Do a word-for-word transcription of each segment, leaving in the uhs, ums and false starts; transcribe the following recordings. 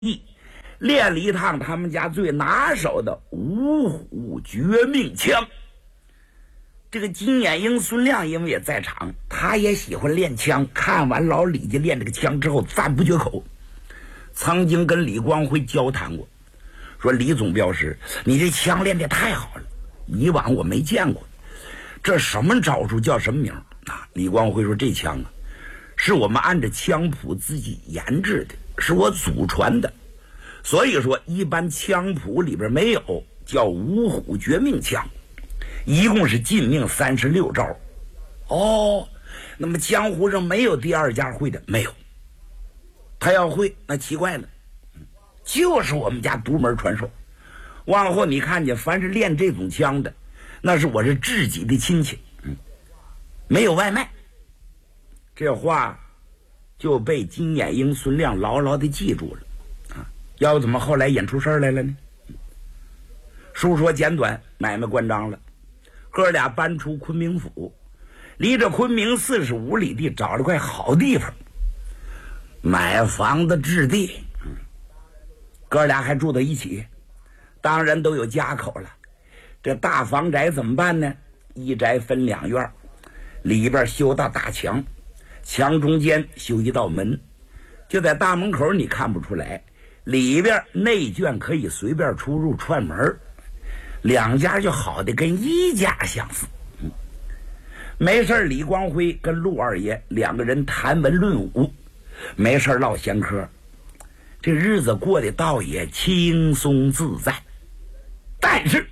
意，练了一趟他们家最拿手的五虎绝命枪。这个金眼英孙亮因为也在场，他也喜欢练枪，看完老李家练这个枪之后赞不绝口，曾经跟李光辉交谈过，说李总镖师，你这枪练得太好了，以往我没见过，这什么招数，叫什么名啊？李光辉说，这枪啊是我们按着枪谱自己研制的，是我祖传的，所以说一般枪谱里边没有，叫五虎绝命枪，一共是禁命三十六招。哦，那么江湖上没有第二家会的，没有。他要会那奇怪了，就是我们家独门传授。往后你看见凡是练这种枪的，那是我是知己的亲戚，嗯，没有外卖。这话就被金眼英孙亮牢牢的记住了啊！要不怎么后来演出事儿来了呢？书说简短，买卖关张了，哥俩搬出昆明府，离着昆明四十五里地找了块好地方，买房子置地，哥俩还住在一起，当然都有家口了。这大房宅怎么办呢？一宅分两院，里边修道大墙，墙中间修一道门，就在大门口你看不出来，里边内圈可以随便出入串门，两家就好的跟一家相似。嗯、没事李光辉跟陆二爷两个人谈文论武，没事唠闲嗑，这日子过得倒也轻松自在。但是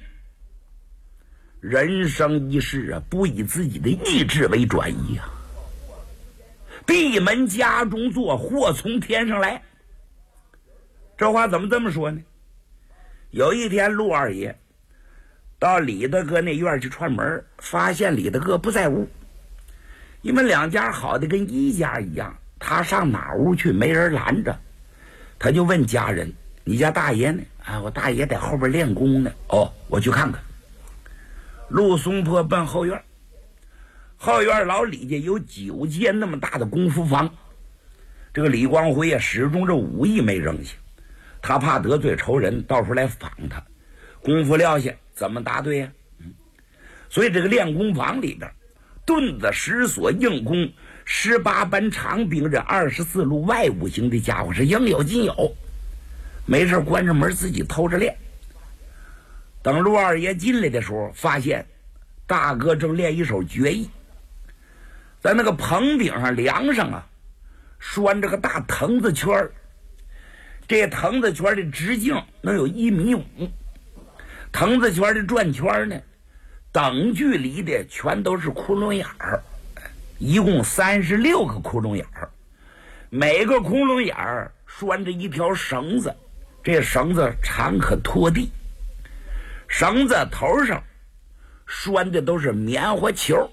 人生一世啊，不以自己的意志为转移啊。闭门家中坐，祸从天上来。这话怎么这么说呢？有一天陆二爷到李大哥那院去串门，发现李大哥不在屋，你们两家好的跟一家一样，他上哪屋去没人拦着，他就问家人，你家大爷呢？啊，我大爷在后边练功呢。哦，我去看看。陆松坡奔后院，后院老李家有九间那么大的功夫房，这个李光辉啊始终这武艺没扔下，他怕得罪仇人，到时候来访他，功夫撂下怎么答对呀、嗯？所以这个练功房里边，盾子、石锁、硬弓、十八般长兵，这二十四路外武型的家伙是应有尽有，没事关着门自己偷着练。等陆二爷进来的时候，发现大哥正练一手绝艺，在那个棚顶上梁上啊拴着个大藤子圈，这藤子圈的直径能有一米五，藤子圈的转圈呢等距离的全都是窟窿眼儿，一共三十六个窟窿眼儿，每个窟窿眼儿拴着一条绳子，这绳子长可拖地，绳子头上拴的都是棉花球，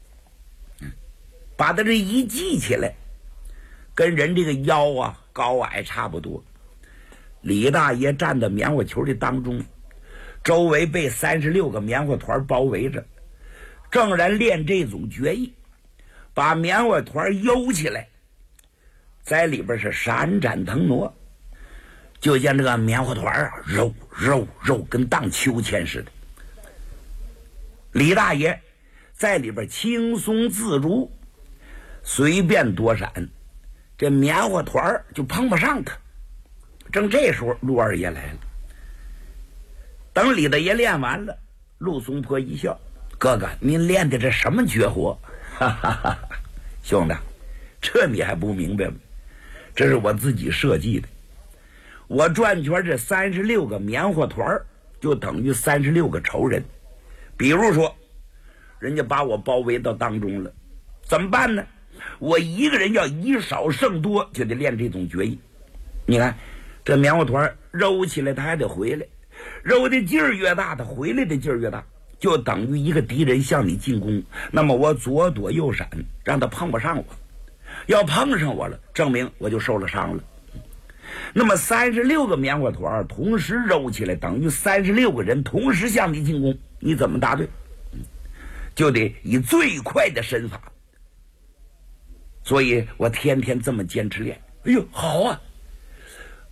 把它这一系起来，跟人这个腰啊高矮差不多。李大爷站在棉花球的当中，周围被三十六个棉花团包围着，正然练这种绝艺，把棉花团悠起来，在里边是闪展腾挪，就见这个棉花团啊肉肉肉跟荡秋千似的。李大爷在里边轻松自如，随便躲闪，这棉花团就碰不上他。正这时候陆二爷来了，等李大爷练完了，陆松坡一笑，哥哥您练的这什么绝活？哈哈哈，兄弟，这你还不明白吗？这是我自己设计的，我转圈这三十六个棉花团就等于三十六个仇人。比如说人家把我包围到当中了，怎么办呢？我一个人要以少胜多，就得练这种绝艺。你看这棉花团揉起来它还得回来，揉的劲儿越大，它回来的劲儿越大，就等于一个敌人向你进攻，那么我左躲右闪，让他碰不上我，要碰上我了，证明我就受了伤了。那么三十六个棉花团同时揉起来，等于三十六个人同时向你进攻，你怎么答对？就得以最快的身法。所以我天天这么坚持练。哎呦，好啊！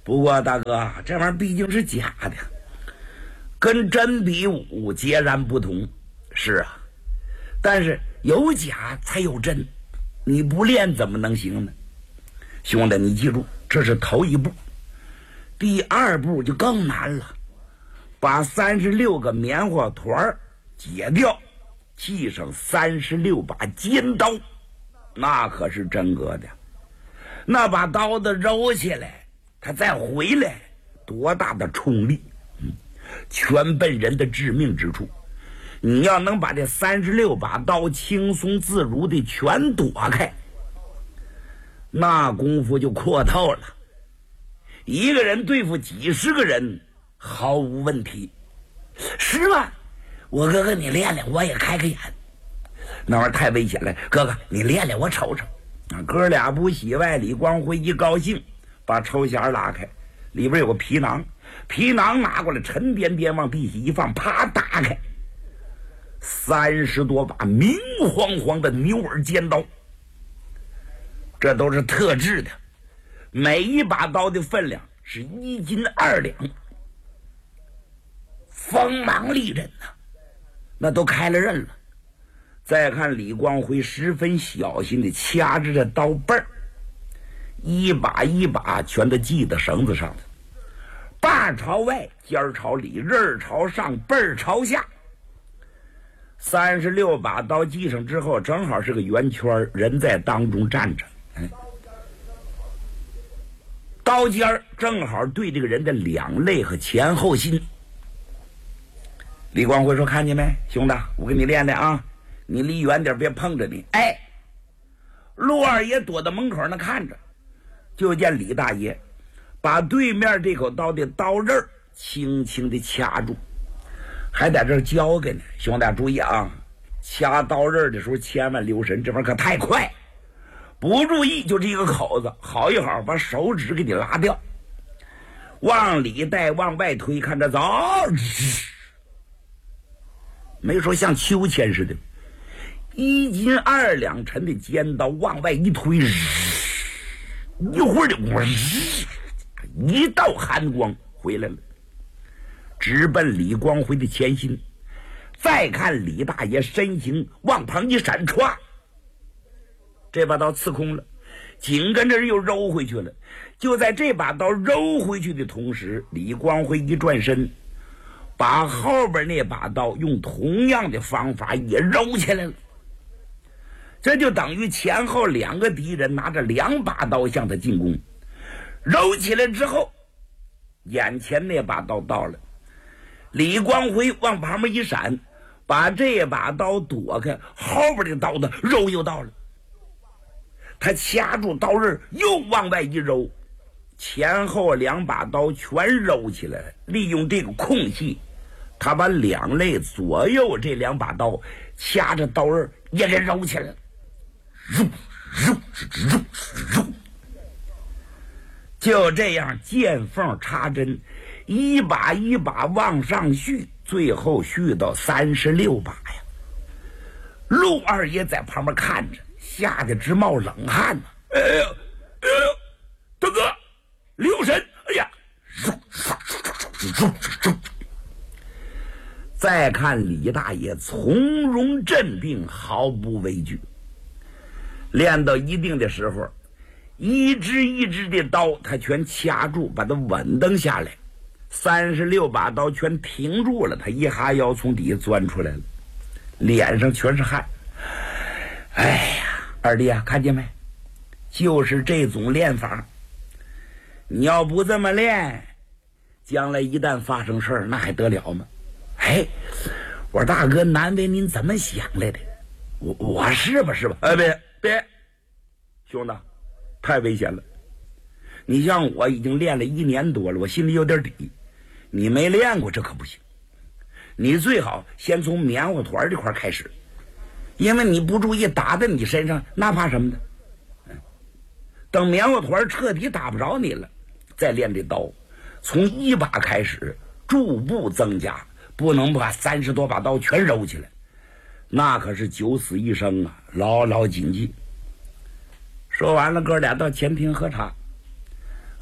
不过大哥，这玩意儿毕竟是假的，跟真比武截然不同。是啊，但是有假才有真，你不练怎么能行呢？兄弟，你记住，这是头一步。第二步就更难了，把三十六个棉花团解掉，系上三十六把尖刀，那可是真格的。那把刀子揉起来，它再回来，多大的冲力，嗯，全奔人的致命之处。你要能把这三十六把刀轻松自如的全躲开，那功夫就阔透了。一个人对付几十个人毫无问题。是吗？我哥哥你练练，我也开个眼。那玩意儿太危险了，哥哥你练练，我瞅瞅。哥俩不喜外，李光辉一高兴，把抽匣拉开，里边有个皮囊，皮囊拿过来，沉甸甸往地下一放，啪打开，三十多把明晃晃的牛耳尖刀，这都是特制的，每一把刀的分量是一斤二两，锋芒利刃呐、啊，那都开了刃了。再看李光辉十分小心地掐着这刀背儿，一把一把全都系到绳子上的，把朝外，尖儿朝里，刃儿朝上，背儿朝下。三十六把刀系上之后，正好是个圆圈，人在当中站着，哎，刀尖儿正好对这个人的两肋和前后心。李光辉说：“看见没，兄弟，我给你练练啊。”你离远点，别碰着你。哎，陆二爷躲到门口那看着，就见李大爷把对面这口刀的刀刃轻轻地掐住，还在这教给呢。兄弟注意啊，掐刀刃的时候千万留神，这玩意可太快，不注意就这个口子，好一好把手指给你拉掉。往里带，往外推，看着走，没说像秋千似的。一斤二两沉的尖刀往外一推，一会儿就一道寒光回来了，直奔李光辉的前心。再看李大爷身形往旁一闪，歘，这把刀刺空了，紧跟着又揉回去了。就在这把刀揉回去的同时，李光辉一转身，把后边那把刀用同样的方法也揉起来了。这就等于前后两个敌人拿着两把刀向他进攻，揉起来之后，眼前那把刀到了，李光辉往旁边一闪，把这把刀躲开，后边的刀子揉又到了，他掐住刀刃又往外一揉，前后两把刀全揉起来了，利用这个空隙，他把两肋左右这两把刀掐着刀刃也给揉起来了，揉揉揉揉，就这样见缝插针，一把一把往上续，最后续到三十六把呀。陆二爷在旁边看着，吓得直冒冷汗呢。哎呀，哎呀，大哥，留神！哎呀，揉揉揉揉。再看李大爷从容镇定，毫不畏惧。练到一定的时候，一支一支的刀他全掐住，把它稳当下来，三十六把刀全停住了，他一哈腰从底下钻出来了，脸上全是汗。哎呀，二弟啊，看见没，就是这种练法，你要不这么练，将来一旦发生事儿，那还得了吗？哎，我说大哥，难为您怎么想来的？我我是吧是吧？哎，别别，兄弟，太危险了。你像我已经练了一年多了，我心里有点底。你没练过，这可不行。你最好先从棉花团这块开始，因为你不注意打在你身上，那怕什么呢？等棉花团彻底打不着你了，再练这刀，从一把开始，逐步增加。不能把三十多把刀全揉起来，那可是九死一生啊，牢牢谨记。说完了，哥俩到前厅喝茶，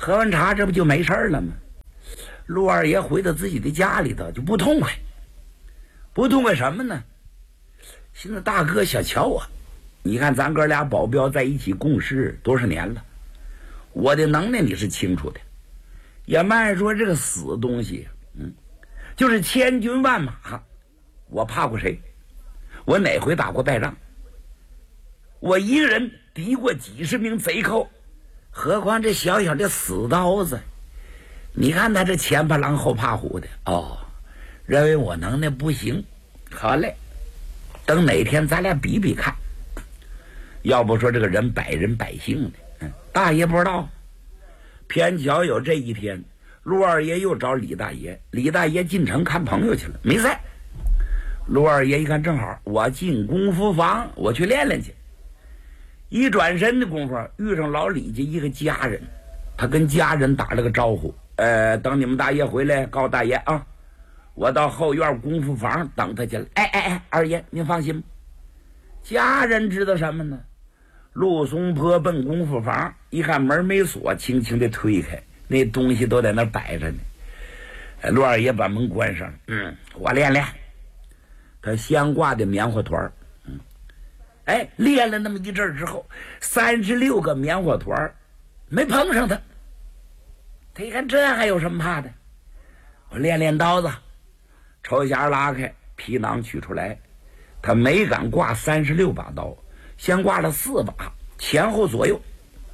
喝完茶，这不就没事了吗？陆二爷回到自己的家里头就不痛快，不痛快什么呢？现在大哥小乔啊，你看咱哥俩保镖在一起共事多少年了，我的能耐你是清楚的。也慢说这个死东西，嗯，就是千军万马，我怕过谁？我哪回打过败仗？我一个人敌过几十名贼寇，何况这小小的死刀子？你看他这前怕狼后怕虎的哦，认为我能耐不行。好嘞，等哪天咱俩比比看。要不说这个人百人百姓的，嗯，大爷不知道。偏巧有这一天，陆二爷又找李大爷，李大爷进城看朋友去了，没在。陆二爷一看正好，我进功夫房，我去练练去。一转身的功夫，遇上老李家一个家人，他跟家人打了个招呼，呃，等你们大爷回来，告诉大爷啊，我到后院功夫房等他去了。哎哎哎，二爷您放心，家人知道什么呢？陆松坡奔功夫房，一看门没锁，轻轻的推开，那东西都在那摆着呢。陆二爷把门关上，嗯，我练练。他先挂的棉花团，嗯，哎，练了那么一阵儿之后，三十六个棉花团没碰上他。他一看这还有什么怕的？我练练刀子，抽匣拉开，皮囊取出来，他没敢挂三十六把刀，先挂了四把，前后左右。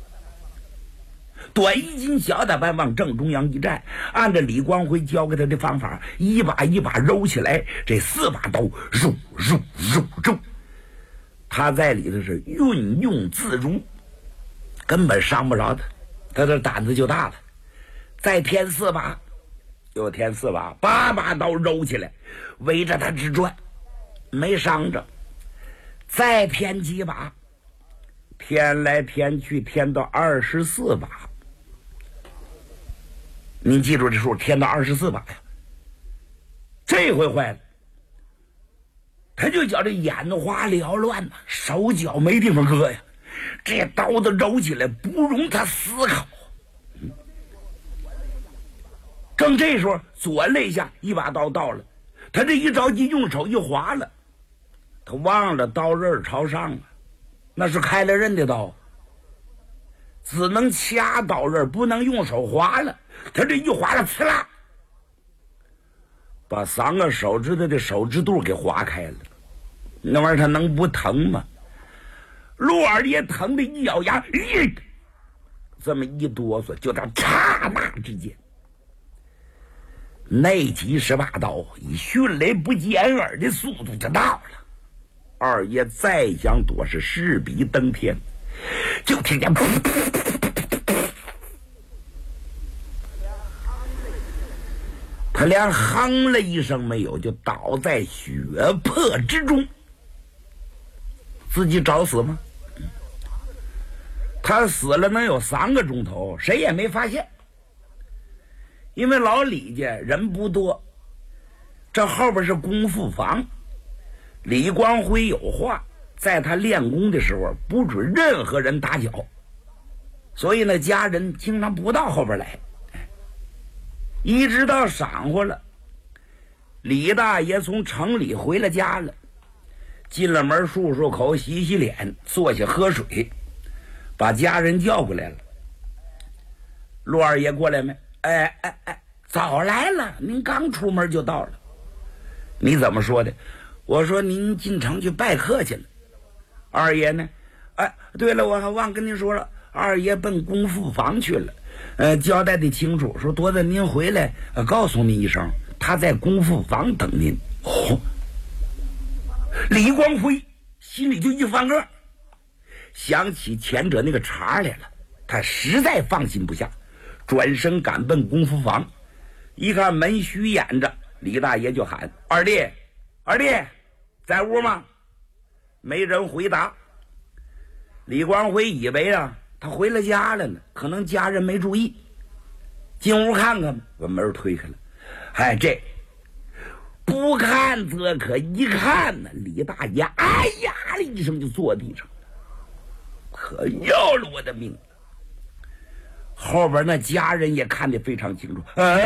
短衣襟小打扮往正中央一站，按照李光辉教给他的方法，一把一把揉起来，这四把刀揉揉揉揉，他在里头是运用自如，根本伤不着他，他这胆子就大了。再添四把，又添四把，八把刀揉起来，围着他直转，没伤着。再添几把，添来添去，添到二十四把。您记住这数，添到二十四把呀。这回坏了，他就觉得眼花缭乱呐，手脚没地方搁呀。这刀子揉起来不容他思考。嗯、正这时候，左肋下一把刀到了，他这一着急，用手一划了，他忘了刀刃朝上了，那是开了刃的刀，只能掐刀刃，不能用手划了。他这一划了，呲啦，把三个手指头的手指肚给划开了。那玩意儿他能不疼吗？陆二爷疼的一咬牙，咦，这么一哆嗦，就在刹那之间，那几十把刀以迅雷不及掩耳的速度就到了。二爷再想躲是势比登天，就听见噗噗噗噗噗噗噗，他连哼了一声没有，就倒在血泊之中。自己找死吗？他死了能有三个钟头，谁也没发现。因为老李家人不多，这后边是功夫房，李光辉有话，在他练功的时候不准任何人打搅，所以呢，家人经常不到后边来。一直到晌午了，李大爷从城里回了家了，进了门漱漱口，洗洗脸，坐下喝水，把家人叫过来了。陆二爷过来没？哎哎哎，早来了，您刚出门就到了。你怎么说的？我说您进城去拜客去了。二爷呢？哎，对了，我还忘跟您说了，二爷奔功夫房去了。呃，交代的清楚，说多的您回来，呃，告诉您一声，他在功夫房等您。哦，李光辉心里就一翻个，想起前者那个茬来了，他实在放心不下，转身赶奔功夫房。一看门虚掩着，李大爷就喊：“二弟，二弟，在屋吗？”没人回答。李光辉以为啊，他回了家了呢，可能家人没注意，进屋看看吧，把门推开了。哎，这不看则可，一看呢，李大爷哎呀了一声就坐地上了，可要了我的命了！ 后边那家人也看得非常清楚。哎。